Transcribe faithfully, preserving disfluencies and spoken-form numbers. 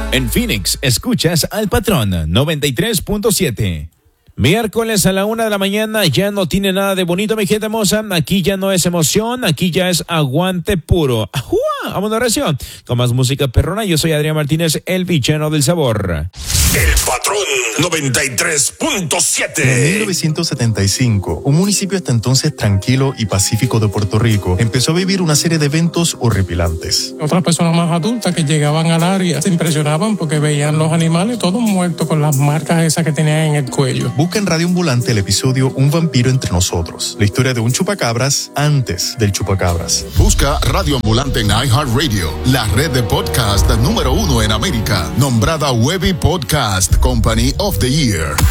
En Phoenix, escuchas al Patrón noventa y tres punto siete. Miércoles a la una de la mañana ya no tiene nada de bonito, mi gente hermosa. Aquí ya no es emoción, aquí ya es aguante puro. ¡Ajua! Vamos a oración. Con más música perrona, yo soy Adrián Martínez, el villano del sabor. El Patrón noventa y tres punto siete. En mil novecientos setenta y cinco, un municipio hasta entonces tranquilo y pacífico de Puerto Rico empezó a vivir una serie de eventos horripilantes. Otras personas más adultas que llegaban al área se impresionaban porque veían los animales todos muertos con las marcas esas que tenían en el cuello. Busca en Radio Ambulante el episodio Un vampiro entre nosotros, la historia de un chupacabras antes del chupacabras. Busca Radio Ambulante en iHeartRadio, la red de podcast número uno en América, nombrada Webby Podcast Company of the Year.